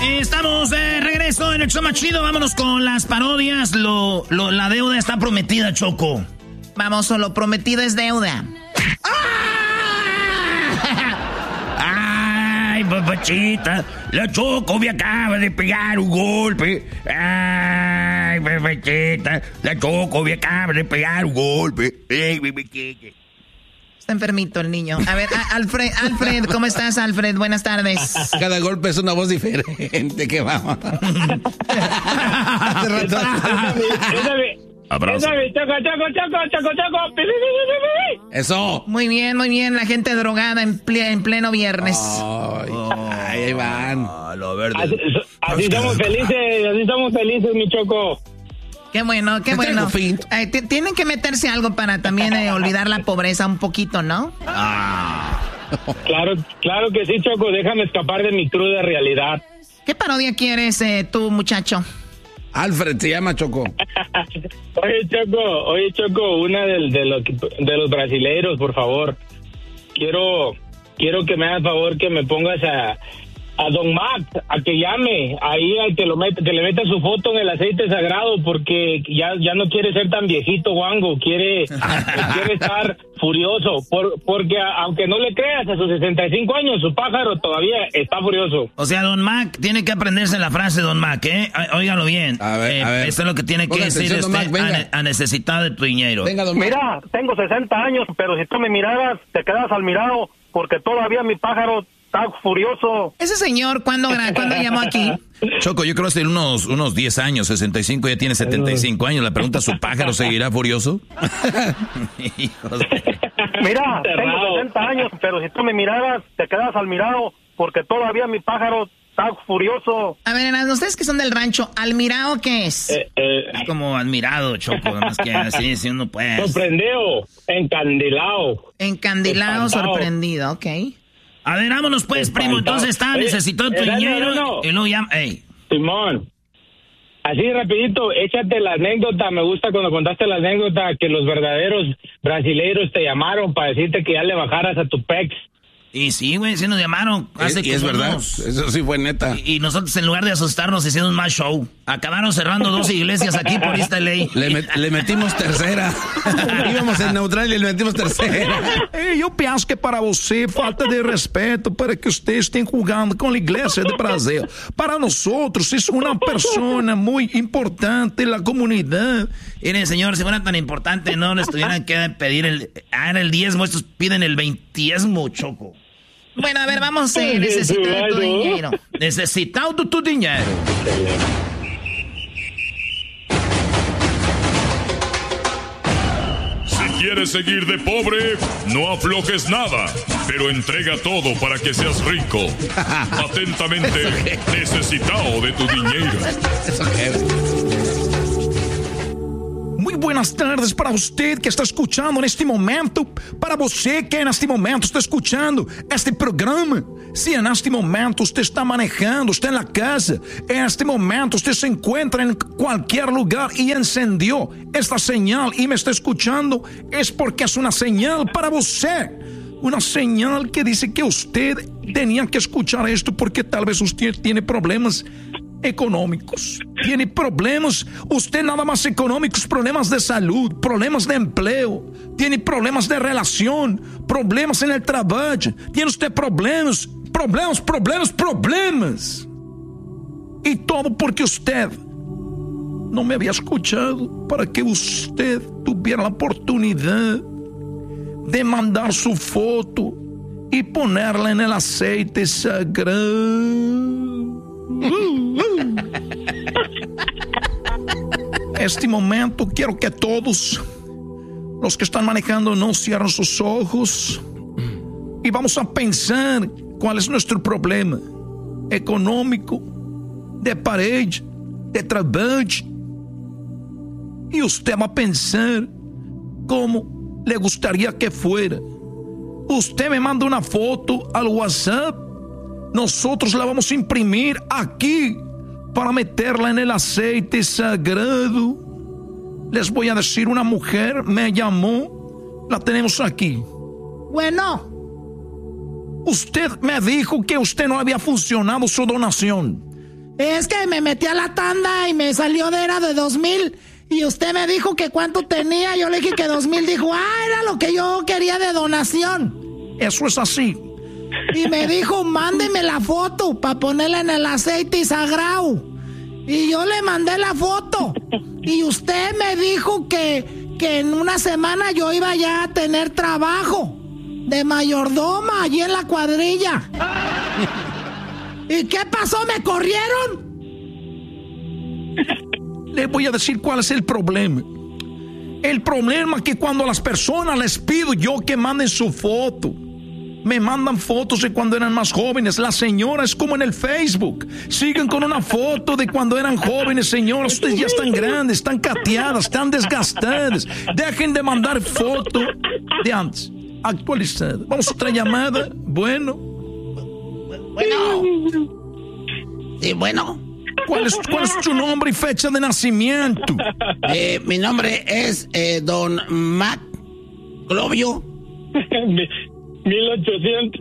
Estamos de regreso en el show más chido. Vámonos con las parodias. La deuda está prometida, Choco. Vamos, lo prometido es deuda. Ay, papachita, la Choco me acaba de pegar un golpe. Ay, papachita, la Choco me acaba de pegar un golpe. Está enfermito el niño. A ver, Alfred, ¿cómo estás, Alfred? Buenas tardes. Cada golpe es una voz diferente, que vamos. Abrazo. Eso. Muy bien, la gente drogada en pleno viernes. Ay, ahí van. Así somos felices, mi Choco. Qué bueno. Tienen que meterse algo para también olvidar la pobreza un poquito, ¿no? Claro que sí, Choco. Déjame escapar de mi cruda realidad. ¿Qué parodia quieres tú, muchacho? Alfred se llama, Choco. Oye, Choco, una de los brasileiros, por favor. Quiero que me hagas favor que me pongas a Don Max, a que llame, ahí a que le meta su foto en el aceite sagrado, porque ya no quiere ser tan viejito, guango, quiere estar furioso, porque aunque no le creas, a sus 65 años, su pájaro todavía está furioso. O sea, Don Mac tiene que aprenderse la frase, Don Mac, ¿eh? Óigalo bien. A ver. Eso es lo que tiene que decir a necesitar de tu dinero. Venga, Don Mac. Mira, tengo 60 años, pero si tú me miraras, te quedas al mirado, porque todavía mi pájaro está furioso. Ese señor, ¿cuándo llamó aquí? Choco, yo creo que hace unos 10 años, 65, ya tiene 75 años. La pregunta, ¿su pájaro seguirá furioso? Mira, tengo 60 años, pero si tú me miraras, te quedas al mirado, porque todavía mi pájaro está furioso. A ver, ustedes que son del rancho, ¿almirado qué es? Es como admirado, Choco, más que así, si uno puede. Sorprendido, encandilado. Encandilado, espantado. Sorprendido, ok. A ver, vámonos pues, primo. Entonces necesitó tu dinero y luego llama. Ey. Simón, así rapidito, échate la anécdota. Me gusta cuando contaste la anécdota que los verdaderos brasileiros te llamaron para decirte que ya le bajaras a tu pex. Y sí, güey, sí nos llamaron. Y es verdad, eso sí fue neta. Y nosotros, en lugar de asustarnos, hicimos más show. Acabaron cerrando 2 iglesias aquí por esta ley. Le metimos tercera. Íbamos en neutral y le metimos tercera. Eu penso que para você falta de respeito para que usted esté jugando com a igreja de Brasil. Para nosotros es una persona muy importante en la comunidad. Miren, señor, si fuera tan importante, no les tuvieran que pedir el diezmo. Estos piden el 20, Choco. Bueno, a ver, vamos a necesitar tu dinero. Necesitado tu dinero. Si quieres seguir de pobre, no aflojes nada, pero entrega todo para que seas rico. Atentamente, necesitado de tu dinero. Muy buenas tardes para usted que está escuchando en este momento, para você que en este momento está escuchando este programa. Si en este momento usted está manejando, está en la casa, en este momento usted se encuentra en cualquier lugar y encendió esta señal y me está escuchando, es porque es una señal para você. Una señal que dice que usted tenía que escuchar esto porque tal vez usted tiene problemas económicos, tiene problemas, usted nada más económicos, problemas de salud, problemas de empleo, tiene problemas de relación, problemas en el trabajo, tiene usted problemas, y todo porque usted no me había escuchado para que usted tuviera la oportunidad de mandar su foto y ponerla en el aceite sagrado. Este momento quiero que todos los que están manejando no cierren sus ojos y vamos a pensar cuál es nuestro problema económico, de pareja, de trabajo, y usted va a pensar cómo le gustaría que fuera. Usted me manda una foto al WhatsApp, nosotros la vamos a imprimir aquí para meterla en el aceite sagrado. Les voy a decir, una mujer me llamó, la tenemos aquí. Bueno, usted me dijo que usted no había funcionado su donación. Es que me metí a la tanda y me salió de 2,000. Y usted me dijo que cuánto tenía. Yo le dije que 2,000. Dijo, era lo que yo quería de donación. Eso es así. Y me dijo, mándeme la foto para ponerla en el aceite sagrado. Y yo le mandé la foto. Y usted me dijo que en una semana yo iba ya a tener trabajo de mayordoma allí en la cuadrilla. ¿Y qué pasó? ¿Me corrieron? Le voy a decir cuál es el problema. El problema es que cuando a las personas les pido yo que manden su foto, me mandan fotos de cuando eran más jóvenes. Las señoras, como en el Facebook, siguen con una foto de cuando eran jóvenes. Señoras, ustedes ya están grandes, están cateadas, están desgastadas. Dejen de mandar fotos de antes, actualizadas. Vamos a otra llamada. Bueno. Sí, bueno. ¿Cuál es tu nombre y fecha de nacimiento? Mi nombre es Don Mac Clovio. 1800.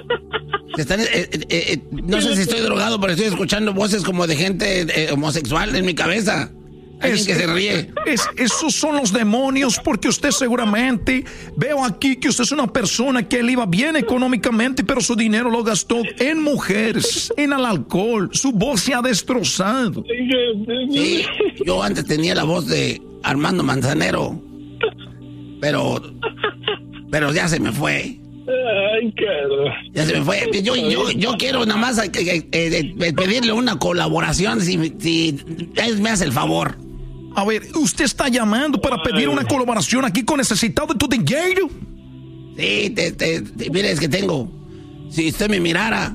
No sé si estoy drogado, pero estoy escuchando voces como de gente homosexual en mi cabeza. Alguien que se ríe. Esos son los demonios, porque usted seguramente, veo aquí que usted es una persona que le iba bien económicamente, pero su dinero lo gastó en mujeres, en el alcohol. Su voz se ha destrozado. Sí, yo antes tenía la voz de Armando Manzanero, pero ya se me fue. Ay, caro. Ya se me fue. Yo quiero nada más pedirle una colaboración, si me hace el favor. A ver, ¿usted está llamando para pedir una colaboración aquí con Necesitado de tu dinero? Sí, mire, es que tengo. Si usted me mirara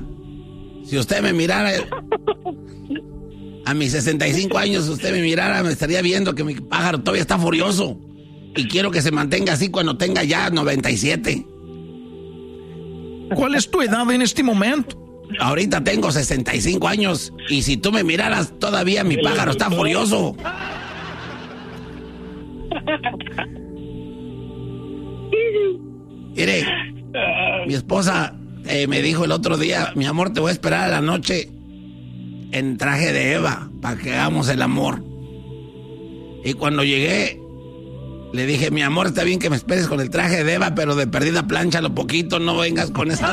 a mis 65 años, usted me mirara, me estaría viendo que mi pájaro todavía está furioso. Y quiero que se mantenga así cuando tenga ya 97. ¿Cuál es tu edad en este momento? Ahorita tengo 65 años. Y si tú me miraras, todavía mi pájaro está furioso. Mire, mi esposa me dijo el otro día, mi amor, te voy a esperar a la noche en traje de Eva para que hagamos el amor. Y cuando llegué, le dije, mi amor, está bien que me esperes con el traje de Eva, pero de perdida plánchalo poquito, no vengas con esta.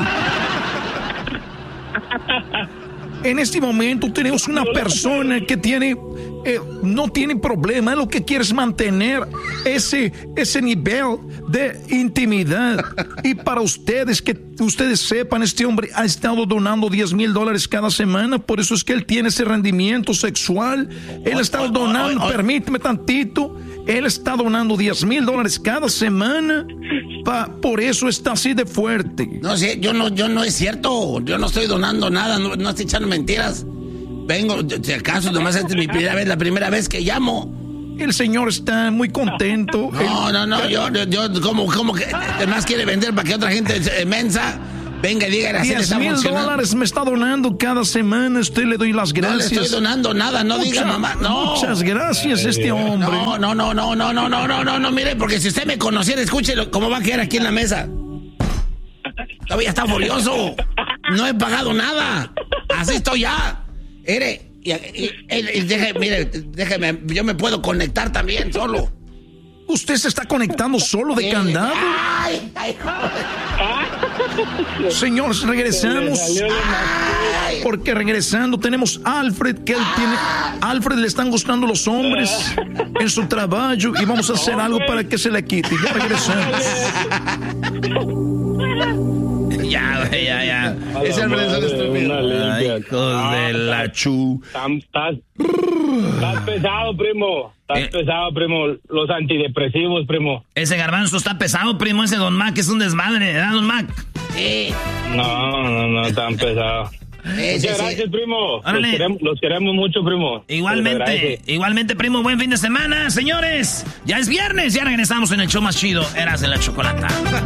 En este momento tenemos una persona que no tiene problema, lo que quiere es mantener ese nivel de intimidad. Y para ustedes, que ustedes sepan, este hombre ha estado donando $10,000 cada semana, por eso es que él tiene ese rendimiento sexual. Él está donando, permíteme tantito, él está donando $10,000 cada semana, por eso está así de fuerte. No, sí, yo no es cierto, yo no estoy donando nada, no estoy echando mentiras. Vengo, si acaso, nomás esta es la primera vez que llamo. El señor está muy contento. No, yo como que además quiere vender para que otra gente mensa venga y diga así. $10,000 me está donando cada semana. Usted le doy las gracias. No le estoy donando nada, no diga mamá. No. Muchas gracias, este hombre. No, mire, porque si usted me conociera, escúchelo cómo va a quedar aquí en la mesa. Todavía está furioso. No he pagado nada. Así estoy ya. Mire, déjeme, yo me puedo conectar también solo. ¿Usted se está conectando solo de candado? Ay, señores, regresamos. Porque regresando tenemos a Alfred, que él tiene. Alfred le están gustando los hombres en su trabajo y vamos a hacer algo para que se le quite. Ya regresamos. Ya. Ese Alfred es un estúpido. Ay, hijos de la chu. Estás pesado, primo. Estás pesado, primo. Los antidepresivos, primo. Ese garbanzo está pesado, primo. Ese Don Mac es un desmadre, ¿verdad, Don Mac? No, tan pesado. Muchas gracias, primo. Los queremos mucho, primo. Igualmente, primo. Buen fin de semana, señores. Ya es viernes, ya regresamos en el show más chido. Eras en la Chocolata.